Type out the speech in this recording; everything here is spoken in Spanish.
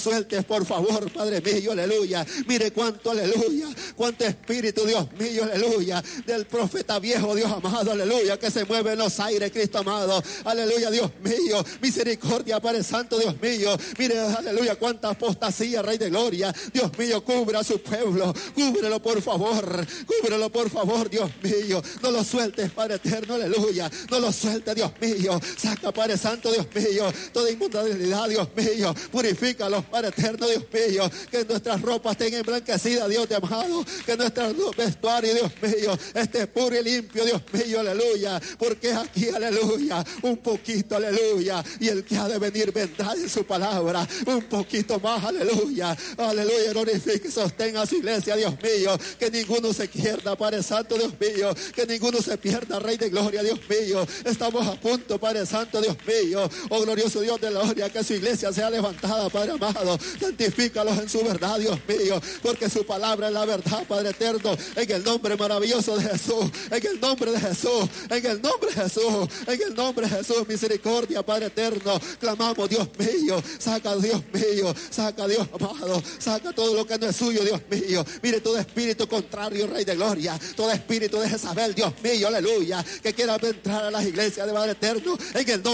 Sueltes, por favor, Padre mío, aleluya. Mire cuánto, aleluya, cuánto espíritu, Dios mío, aleluya, del profeta viejo, Dios amado, aleluya, que se mueve en los aires, Cristo amado, aleluya, Dios mío, misericordia, Padre Santo, Dios mío. Mire, aleluya, cuánta apostasía, Rey de gloria, Dios mío, cubra a su pueblo, cúbrelo, por favor, Dios mío. No lo sueltes, Padre eterno, aleluya, no lo sueltes, Dios mío. Saca, Padre Santo, Dios mío, toda inmundabilidad, Dios mío, purifícalos, Padre eterno, Dios mío, que nuestras ropas estén emblanquecidas, Dios de amado, que nuestro vestuario, Dios mío, esté puro y limpio, Dios mío, aleluya, porque aquí, aleluya, un poquito, aleluya, y el que ha de venir vendrá en su palabra, un poquito más, aleluya, aleluya, glorifique y sostenga a su iglesia, Dios mío, que ninguno se pierda, Padre Santo, Dios mío, que ninguno se pierda, Rey de gloria, Dios mío. Estamos a punto, Padre Santo, Dios mío, oh glorioso Dios de la gloria, que su iglesia sea levantada, Padre amado. Santifícalos en su verdad, Dios mío, porque su palabra es la verdad, Padre eterno, en el nombre maravilloso de Jesús, en el nombre de Jesús, en el nombre de Jesús, en el nombre de Jesús, misericordia, Padre eterno, clamamos, Dios mío, saca, Dios mío, saca, Dios amado, saca todo lo que no es suyo, Dios mío. Mire todo espíritu contrario, Rey de gloria, todo espíritu de Jezabel, Dios mío, aleluya, que quiera entrar a las iglesias de Padre eterno, en el nombre